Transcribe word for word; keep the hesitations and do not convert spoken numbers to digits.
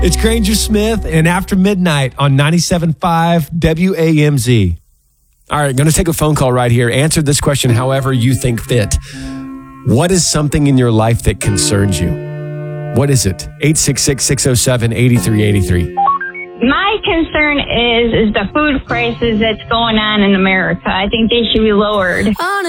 It's Granger Smith and After Midnight on ninety-seven point five W A M Z. All right, going to take a phone call right here. Answer this question however you think fit. What is something in your life that concerns you? What is it? eight six six, six oh seven, eight three eight three. My concern is is the food prices that's going on in America. I think they should be lowered.